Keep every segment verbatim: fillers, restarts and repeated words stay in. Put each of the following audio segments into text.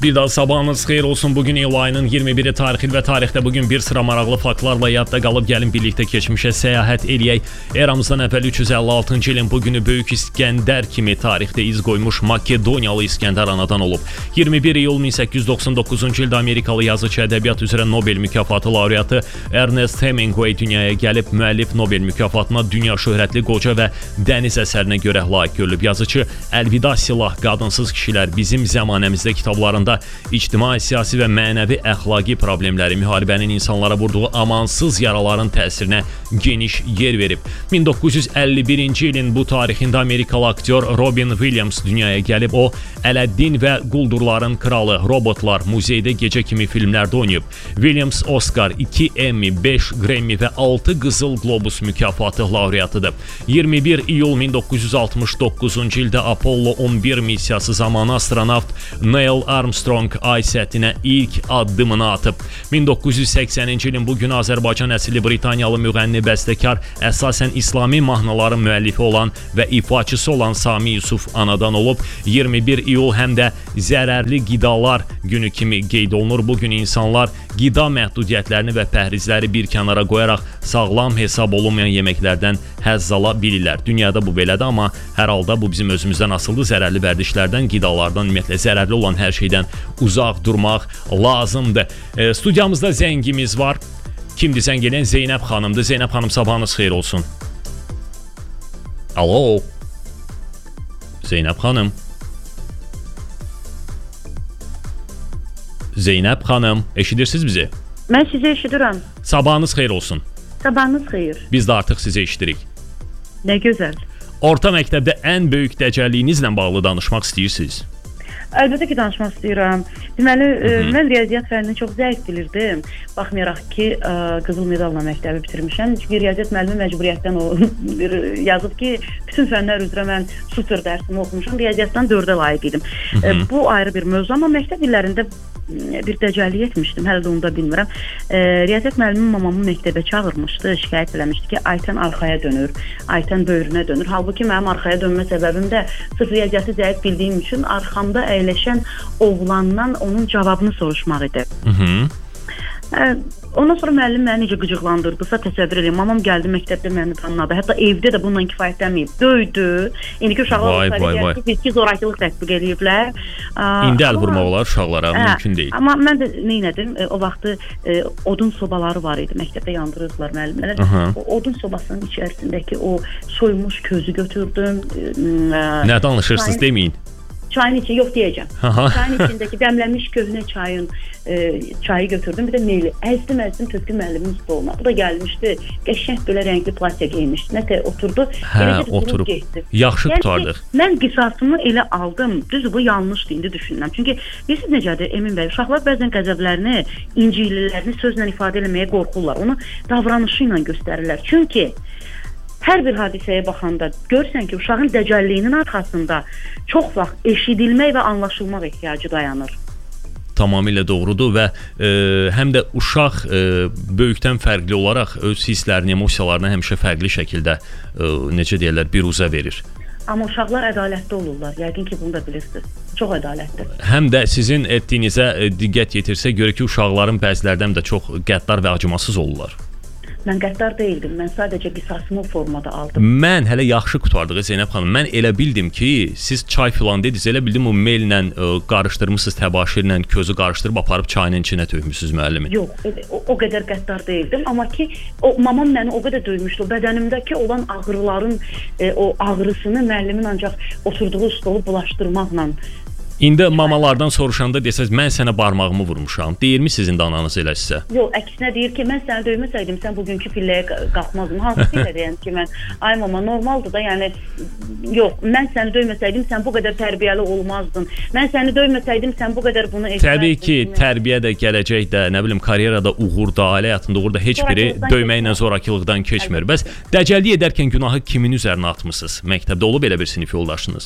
Bir daha sabahınız xeyir olsun. Bugün iyul ayının iyirmi biri tarixi və tarixdə bugün bir sıra maraqlı faktlarla yadda qalıb gəlin birlikdə keçmişə səyahət eləyək. Eramızdan əvvəl üç yüz əlli altıncı ilin bugünü Böyük İskəndər kimi tarixdə iz qoymuş Makedoniyalı İskəndər anadan olub. iyirmi bir iyul min səkkiz yüz doxsan doqquzuncu ildə Amerikalı yazıcı, ədəbiyyat üzrə Nobel mükafatı laureatı Ernest Hemingway dünyaya gəlib. Müəllif Nobel mükafatına dünya şöhrətli qoca və dəniz əsərinə görə layiq görülüb. Yazıcı Əlvida Silah, Qadınsız kişilər bizim zəmanəmizdə kitablarında ictimai, siyasi və mənəvi əxlaqi problemləri, müharibənin insanlara vurduğu amansız yaraların təsirinə geniş yer verib. min doqquz yüz əlli birinci ilin bu tarixində Amerikalı aktyor Robin Williams dünyaya gəlib. O, Ələddin və Quldurların Kralı, Robotlar, Muzeydə Gecə kimi filmlərdə oynayıb. Williams Oscar, iki Emmy, beş Grammy və altı Qızıl Globus mükafatı laureatıdır. iyirmi bir iyul min doqquz yüz altmış doqquzuncu ildə Apollo on bir missiyası zamanı astronavt Neil Armstrong ay səthinə ilk addımını atıb. min doqquz yüz səksəninci ilin bu günü Azərbaycan əsli Britaniyalı müğənni, bəstəkar, əsasən İslami mahnıların müəllifi olan və ifaçısı olan Sami Yusuf anadan olub. iyirmi bir iyul həm də zərərli qidalar günü kimi qeyd olunur. Bu gün insanlar qida məhdudiyyətlərini və pəhrizləri bir kənara qoyaraq sağlam hesab olunmayan yeməklərdən həzz ala bilirlər. Dünyada bu belədir, amma hər halda bu bizim özümüzdən asılıdır. Zərərli vərdişlərdən, qidalardan, ümumiyyətlə zərərli olan hər şeydən uzaq durmaq lazımdır. E, studiyamızda zəngimiz var. Kimdir zəng eləyən? Zeynəb xanımdır. Zeynəb xanım, sabahınız xeyir olsun. Alo. Zeynəb xanım. Zeynəb xanım, eşidirsiniz bizi? Mən sizi eşidirəm. Sabahınız xeyir olsun. Sabahınız xeyir. Biz də artıq sizi eşidirik. Nə gözəl. Orta məktəbdə ən böyük dəcəlliyinizlə bağlı danışmaq istəyirsiniz? Əlbəttə ki, danışmaq istəyirəm. Deməli, Hı -hı. mən riyaziyyat fənnini çox zəif bilirdim. Baxmayaraq ki, qızıl medalla məktəbi bitirmişəm. Çünki riyaziyyat müəllimi məcburiyyətdən o yazıb ki, bütün fənlər üzrə mən sıfır dərsimi oxumuşam. Riyaziyyatdan dördə layiq idim. Hı -hı. Bu ayrı bir mövzu, amma məktəb illərində bir dəcəllik etmişdim. Hələ də onu da bilmirəm. Riyaziyyat müəllimi mamamı məktəbə çağırmışdı, şikayət eləmişdi ki, Aytən arxaya dönür, Aytən böyrünə dönür. Halbuki mənim arxaya dönmə səbəbim də sırf riyaziyyatı zəif bildiyim üçün arxamda əyləşən oğlandan onun cavabını soruşmaq idi. Hı -hı. Ondan sonra müəllim məni necə qıcıqlandırdısa təsəvvür edin. Mamam gəldi məktəbdə məni tanınadı. Hətta evdə də bundan kifayətlənməyib. Döydü. İndiki uşaqlar fiziki zorakılıq tətbiq eləyiblər. İndi əl vurmaq olar uşaqlara, hə, mümkün deyil. Amma mən də nə etdim? O vaxtı e, odun sobaları var idi. Məktəbdə yandırırdılar müəllimlər. O odun sobasının içərisindəki o soyulmuş közü götürdüm. E, nə danışırsınız çayın, deməyin. Çayın içi yox deyəcəm. Çayın içindəki dəmlənmiş köhnə çayın e, çayı götürdüm. Bir də meyli. Əzdim, əzdim, tökdüm müəllimin stoluna. Bu da gəlmişdi. Qəşəng belə rəngli plasiya geymişdi. Nətə oturdu. Hə, oturub. Yaxşı qutardıq. Mən qisasımı elə aldım. Düz bu yanlışdı indi düşünürəm. Çünki bilirsiniz necədir Emin bəy? Uşaqlar bəzən qəzəblərini, incikliklərini sözlə ifadə etməyə qorxurlar. Onu davranışı ilə göstərirlər. Çünki hər bir hadisəyə baxanda görsən ki, uşağın dəcəlliyinin arxasında çox vaxt eşidilmək və anlaşılmaq ehtiyacı dayanır. Tamamilə doğrudur və e, həm də uşaq e, böyükdən fərqli olaraq öz hisslərini, emosiyalarını həmişə fərqli şəkildə e, necə deyirlər, biruzə verir. Amma uşaqlar ədalətli olurlar. Yəqin ki, bunu da bilirsiniz. Çox ədalətli. Həm də sizin etdiyinizə e, diqqət yetirsə, görə ki, uşaqların bəzilərdən də çox qəddar və acımasız olurlar. Mən qəddar deyildim. Mən sadəcə qisasımı o formada aldım. Mən hələ yaxşı qurtardığı Zeynəb xanım. Mən elə bildim ki, siz çay filan dediniz. Elə bildim o mellə qarışdırmısınız, təbaşirlə közü qarışdırıb aparıb çayın içinə tökmüsünüz müəllimi. Yox, o, o qədər qəddar deyildim. Amma ki, o mamam məni o qədər döymüşdü. O bədənimdəki olan ağrıların e, o ağrısını müəllimin ancaq oturduğu stolu bulaşdırmaqla. İndi mamalardan soruşanda desəz, mən sənə barmağımı vurmuşam. Deyirmi sizin də ananız elə sizə? Yox, əksinə deyir ki, mən səni döyməsəydim, sən bugünkü pilləyə qalxmazdın. Hansı ilə deyəm ki, mən, ay mama, normaldır da, yəni, yox, mən səni döyməsəydim, sən bu qədər tərbiyəli olmazdın. Mən səni döyməsəydim, sən bu qədər bunu etməzdin. Təbii ki, tərbiyə də, gələcək də, nə bilim, karyerada uğurda, ailə həyatında uğurda heç biri döyməklə, zorakılıqdan keçmir. Bəs dəcəllik edərkən günahı kimin üzərinə atmısınız? Məktəbdə olub elə bir sinif yoldaşınız?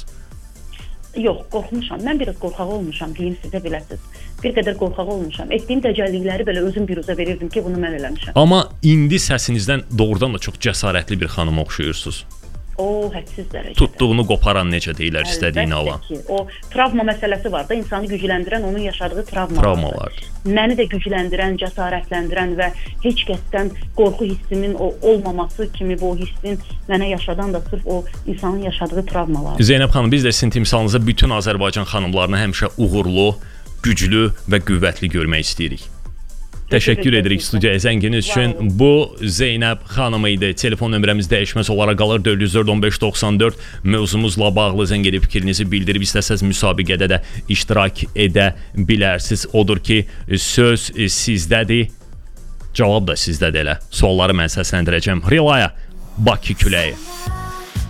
Yox, qorxmuşam. Mən biraz qorxaq olmuşam, deyim sizə biləsiniz. Bir qədər qorxaq olmuşam. Etdiyim dəcəllikləri belə özüm biruzə verirdim ki, bunu mən eləmişəm. Amma indi səsinizdən doğrudan da çox cəsarətli bir xanıma oxşuyursunuz. O hədsiz dərəcədə. Tutduğunu qoparan necə deyirlər, istədiyini alan. Ki, o travma məsələsi var da, insanı gücləndirən onun yaşadığı travmalardır. Travmalardır. Məni də gücləndirən, cəsarətləndirən və heç kəsdən qorxu hissimin o olmaması kimi bu hissin mənə yaşadan da sırf o insanın yaşadığı travmalardır. Zeynəb xanım, biz də sizin timsalınıza bütün Azərbaycan xanımlarını həmişə uğurlu, güclü və qüvvətli görmək istəyirik. Təşəkkür edirik studiyaya zənginiz üçün. Bu Zeynəb xanım idi. Telefon nömrəmiz dəyişməz olaraq qalır dörd yüz dörd on beş doxsan dörd. Mövzumuzla bağlı zəng edib fikrinizi bildirib istəsəz müsabiqədə də iştirak edə bilərsiniz. Odur ki, söz sizdədir. Cavab da sizdədir elə. Sualları mən səsləndirəcəm. Rilaya, Bakı küləyi.